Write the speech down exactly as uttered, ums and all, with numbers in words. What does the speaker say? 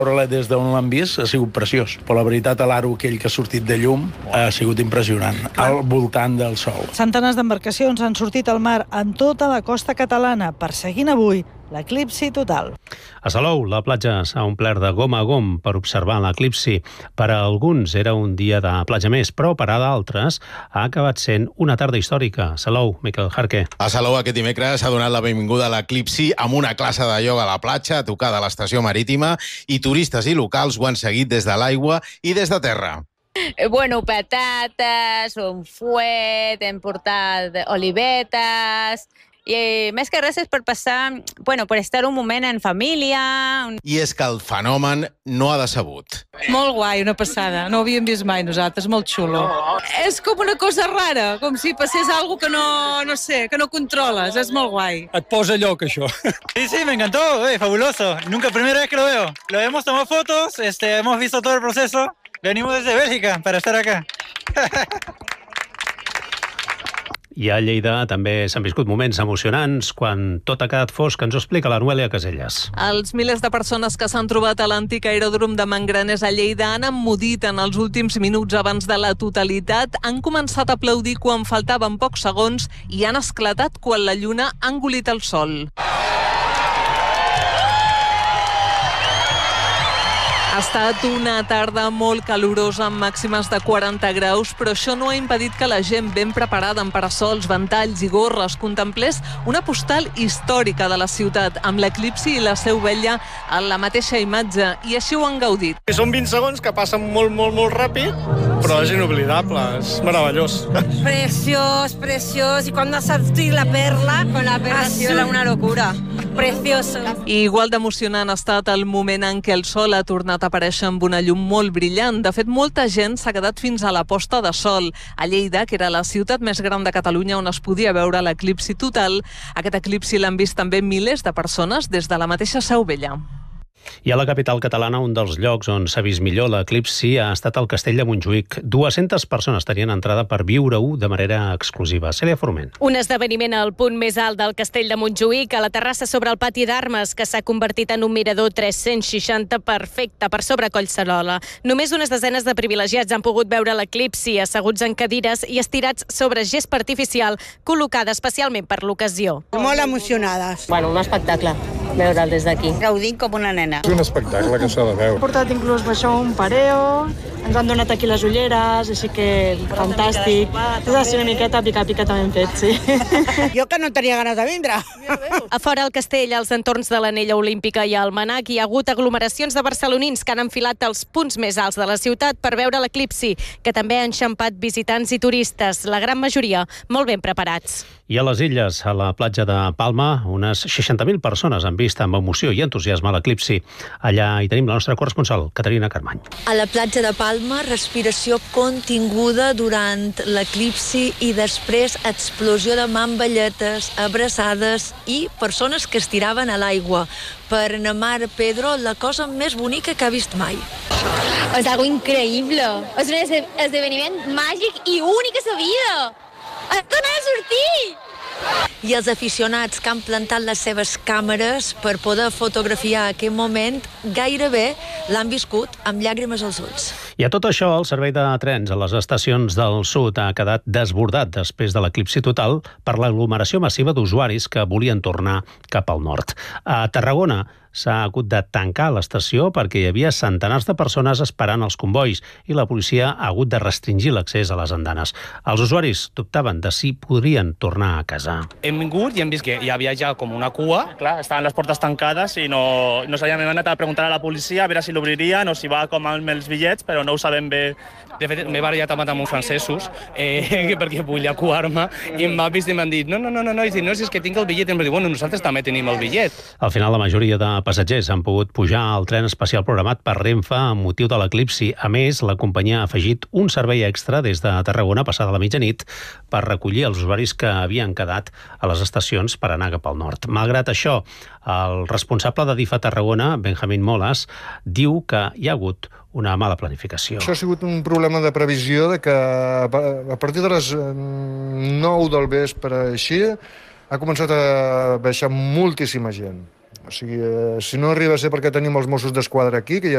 Però des d'on l'han vist ha sigut preciós. Però la veritat, l'aro aquell que ha sortit de llum ha sigut impressionant, al voltant del sol. Centenars d'embarcacions han sortit al mar en tota la costa catalana, perseguint avui l'eclipsi total. A Salou, la platja s'ha omplert de gom a gom per observar l'eclipsi. Per a alguns era un dia de platja més, però per a d'altres ha acabat sent una tarda històrica. Salou, Miquel Jarque. A Salou aquest dimecres s'ha donat la benvinguda a l'eclipsi amb una classe de ioga a la platja, a tocar de l'estació marítima, i turistes i locals ho han seguit des de l'aigua i des de terra. Bueno, patates, un fuet, hem portat olivetes... I més que res és per passar, bueno, per estar un moment en família. I és que el fenomen no ha decebut. Molt guai, una passada. No ho havíem vist mai nosaltres, molt xulo. És com una cosa rara, com si passés algo que no, no sé, que no controles. És molt guai. Et posa lloc, això. Sí, sí, me encantó, eh, fabuloso. Nunca, primera vez que lo veo. Lo hemos tomado fotos, este, hemos visto todo el proceso. Venimos desde Bélgica para estar acá. I a Lleida també s'han viscut moments emocionants quan tot ha quedat fosc, ens ho explica la Noelia Caselles. Els milers de persones que s'han trobat a l'antic aeròdrom de Mangraners a Lleida han emmudit en els últims minuts abans de la totalitat, han començat a aplaudir quan faltaven pocs segons i han esclatat quan la lluna ha engolit el sol. Ha estat una tarda molt calorosa amb màximes de quaranta graus, però això no ha impedit que la gent ben preparada amb parasols, ventalls i gorres contemplés una postal històrica de la ciutat, amb l'eclipsi i la Seu Vella en la mateixa imatge, i així ho han gaudit. Són vint segons que passen molt, molt, molt ràpid, però és inoblidable, és meravellós. Preciós, preciós, i quan ha sortit la perla, con la perla ha sido una locura. Precioso. I igual d'emocionant ha estat el moment en què el sol ha tornat a aparèixer amb una llum molt brillant. De fet, molta gent s'ha quedat fins a la posta de sol. A Lleida, que era la ciutat més gran de Catalunya on es podia veure l'eclipsi total, aquest eclipsi l'han vist també milers de persones des de la mateixa Seu Vella. I a la capital catalana, un dels llocs on s'ha vist millor l'eclipsi ha estat el Castell de Montjuïc. dues-centes persones tenien entrada per viure-ho de manera exclusiva. Cèlia Forment. Un esdeveniment al punt més alt del Castell de Montjuïc, a la terrassa sobre el pati d'armes, que s'ha convertit en un mirador tres-cents seixanta perfecte per sobre Collserola. Només unes desenes de privilegiats han pogut veure l'eclipsi asseguts en cadires i estirats sobre gespa artificial col·locada especialment per l'ocasió. Molt emocionades. Bueno, un espectacle, veure'l des d'aquí. Gaudint com una nena. És un espectacle que s'ha de veure. Hem portat inclús això, un pareo, ens han donat aquí les ulleres, així que fantàstic. És així una miqueta pica-pica també hem fet, sí. Jo que no tenia ganes de vindre. A fora al castell, als entorns de l'Anella Olímpica i al Manac, hi ha hagut aglomeracions de barcelonins que han enfilat als punts més alts de la ciutat per veure l'eclipsi, que també ha enxampat visitants i turistes, la gran majoria molt ben preparats. I a les Illes, a la platja de Palma, unes seixanta mil persones han vist amb emoció i entusiasme l'eclipsi. Allà hi tenim la nostra corresponsal, Caterina Carmany. A la platja de Palma, respiració continguda durant l'eclipsi i després explosió de mamballetes, abraçades i persones que es tiraven a l'aigua. Per na Mar Pedro, la cosa més bonica que ha vist mai. És algo increïble. És un esdeveniment màgic i únic a la vida. Has tornat a sortir! I els aficionats que han plantat les seves càmeres per poder fotografiar aquest moment gairebé l'han viscut amb llàgrimes als ulls. I a tot això, el servei de trens a les estacions del sud ha quedat desbordat després de l'eclipsi total per l'aglomeració massiva d'usuaris que volien tornar cap al nord. A Tarragona s'ha hagut de tancar l'estació perquè hi havia centenars de persones esperant els convois i la policia ha hagut de restringir l'accés a les andanes. Els usuaris dubtaven de si podrien tornar a casa. Hem vingut i hem vist que hi havia ja com una cua. Clar, estaven les portes tancades i no, no sabíem, hem anat a preguntar a la policia a veure si l'obririen o si va com amb els bitllets, però no ho sabem bé. De fet, m'he barallat amb uns francesos eh, perquè volia coar-me i m'ha vist i m'han dit no, no, no, no, no, i dit, no, si és que tinc el bitllet. I em va dir, bueno, nosaltres també tenim el bitllet. Al final, la majoria de passatgers han pogut pujar al tren especial programat per Renfe amb motiu de l'eclipsi. A més, la companyia ha afegit un servei extra des de Tarragona passada la mitjanit per recollir els usuaris que havien quedat a les estacions per anar cap al nord. Malgrat això, el responsable de DIF a Tarragona, Benjamín Molas, diu que hi ha hagut una mala planificació. Això ha sigut un problema de previsió de que a partir de les nou del vespre així ha començat a baixar moltíssima gent. O sigui, eh, si no arriba a ser perquè tenim els Mossos d'Esquadra aquí, que ja